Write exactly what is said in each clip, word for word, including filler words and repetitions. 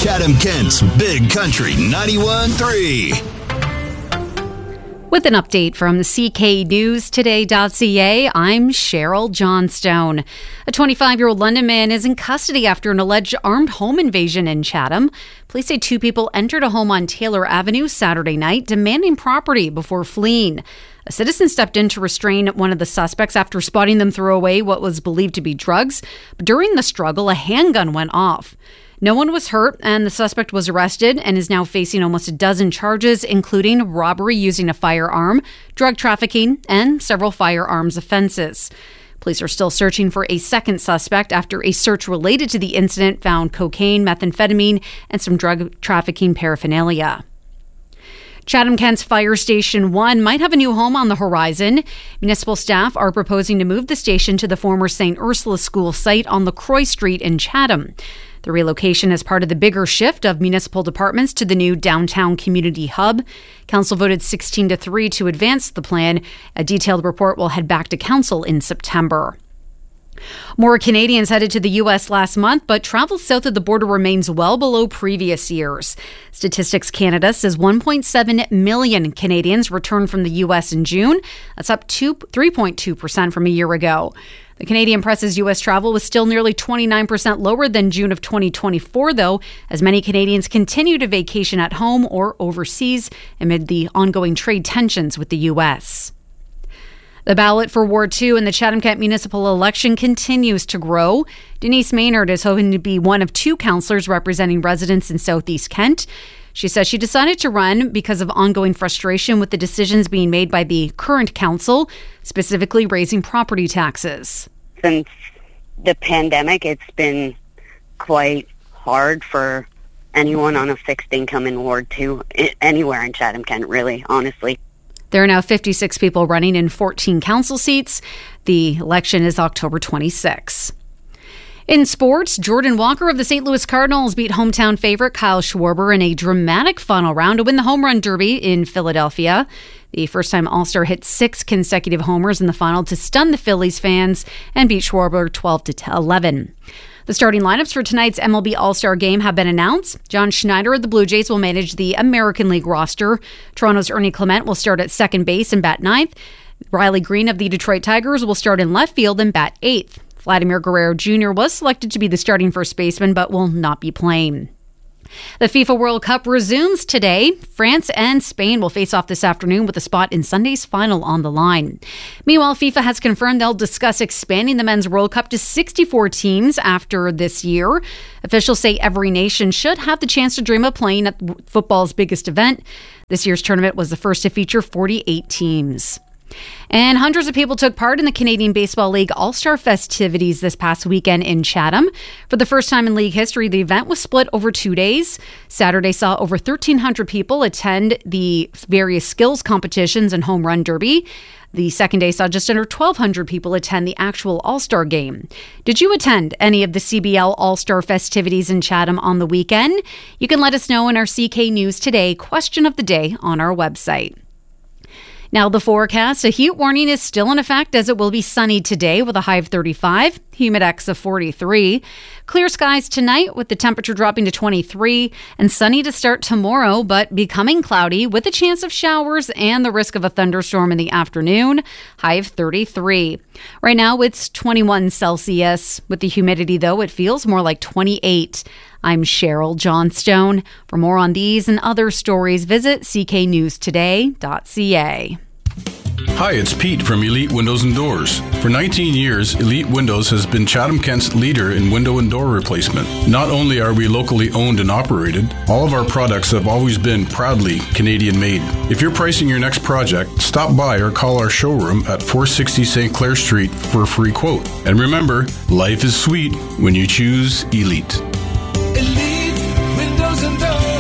Chatham-Kent's Big Country ninety-one point three. With an update from C K News Today dot C A, I'm Cheryl Johnstone. A twenty-five-year-old London man is in custody after an alleged armed home invasion in Chatham. Police say two people entered a home on Taylor Avenue Saturday night, demanding property before fleeing. A citizen stepped in to restrain one of the suspects after spotting them throw away what was believed to be drugs. But during the struggle, a handgun went off. No one was hurt, and the suspect was arrested and is now facing almost a dozen charges, including robbery using a firearm, drug trafficking, and several firearms offenses. Police are still searching for a second suspect after a search related to the incident found cocaine, methamphetamine, and some drug trafficking paraphernalia. Chatham-Kent's Fire Station one might have a new home on the horizon. Municipal staff are proposing to move the station to the former Saint Ursula School site on LaCroix Street in Chatham. The relocation is part of the bigger shift of municipal departments to the new downtown community hub. Council voted sixteen to three to advance the plan. A detailed report will head back to council in September. More Canadians headed to the U S last month, but travel south of the border remains well below previous years. Statistics Canada says one point seven million Canadians returned from the U S in June. That's up three point two percent from a year ago. The Canadian Press's U S travel was still nearly twenty-nine percent lower than June of twenty twenty-four, though, as many Canadians continue to vacation at home or overseas amid the ongoing trade tensions with the U S. The ballot for Ward two in the Chatham-Kent municipal election continues to grow. Denise Maynard is hoping to be one of two councillors representing residents in Southeast Kent. She says she decided to run because of ongoing frustration with the decisions being made by the current council, specifically raising property taxes. Since the pandemic, it's been quite hard for anyone on a fixed income in Ward two, anywhere in Chatham-Kent, really, honestly. There are now fifty-six people running in fourteen council seats. The election is October twenty-sixth. In sports, Jordan Walker of the Saint Louis Cardinals beat hometown favorite Kyle Schwarber in a dramatic final round to win the home run derby in Philadelphia. The first-time All-Star hit six consecutive homers in the final to stun the Phillies fans and beat Schwarber twelve to eleven. The starting lineups for tonight's M L B All-Star Game have been announced. John Schneider of the Blue Jays will manage the American League roster. Toronto's Ernie Clement will start at second base and bat ninth. Riley Green of the Detroit Tigers will start in left field and bat eighth. Vladimir Guerrero Junior was selected to be the starting first baseman, but will not be playing. The FIFA World Cup resumes today. France and Spain will face off this afternoon with a spot in Sunday's final on the line. Meanwhile, FIFA has confirmed they'll discuss expanding the Men's World Cup to sixty-four teams after this year. Officials say every nation should have the chance to dream of playing at football's biggest event. This year's tournament was the first to feature forty-eight teams. And hundreds of people took part in the Canadian Baseball League All-Star festivities this past weekend in Chatham. For the first time in league history, the event was split over two days. Saturday saw over thirteen hundred people attend the various skills competitions and home run derby. The second day saw just under twelve hundred people attend the actual All-Star game. Did you attend any of the C B L All-Star festivities in Chatham on the weekend? You can let us know in our C K News Today question of the day on our website. Now the forecast, a heat warning is still in effect as it will be sunny today with a high of thirty-five, humidex of forty-three. Clear skies tonight with the temperature dropping to twenty-three and sunny to start tomorrow, but becoming cloudy with a chance of showers and the risk of a thunderstorm in the afternoon, high of thirty-three. Right now it's twenty-one Celsius. With the humidity though, it feels more like twenty-eight. I'm Cheryl Johnstone. For more on these and other stories, visit c k news today dot c a. Hi, it's Pete from Elite Windows and Doors. For nineteen years, Elite Windows has been Chatham-Kent's leader in window and door replacement. Not only are we locally owned and operated, all of our products have always been proudly Canadian made. If you're pricing your next project, stop by or call our showroom at four sixty Saint Clair Street for a free quote. And remember, life is sweet when you choose Elite. Elite Windows and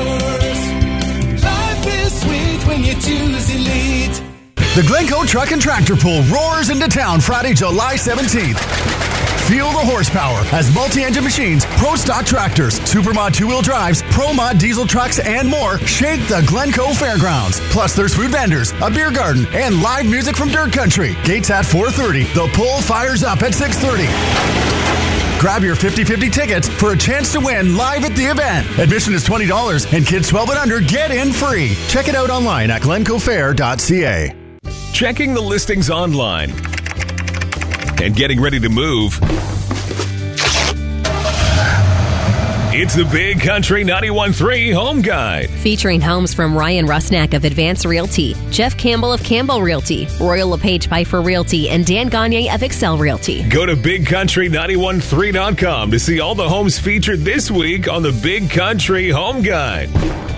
Doors. Life is sweet when you choose Elite. The Glencoe Truck and Tractor Pull roars into town Friday, July seventeenth. Feel the horsepower as multi-engine machines, pro stock tractors, Supermod two-wheel drives, Pro Mod diesel trucks, and more shake the Glencoe Fairgrounds. Plus, there's food vendors, a beer garden, and live music from Dirt Country. Gates at four thirty. The pull fires up at six thirty. Grab your fifty-fifty tickets for a chance to win live at the event. Admission is twenty dollars and kids twelve and under get in free. Check it out online at glencoe fair dot c a. Checking the listings online and getting ready to move. It's the Big Country ninety-one point three Home Guide. Featuring homes from Ryan Rusnak of Advance Realty, Jeff Campbell of Campbell Realty, Royal LePage Pfeiffer Realty, and Dan Gagne of Excel Realty. Go to big country nine one three dot com to see all the homes featured this week on the Big Country Home Guide.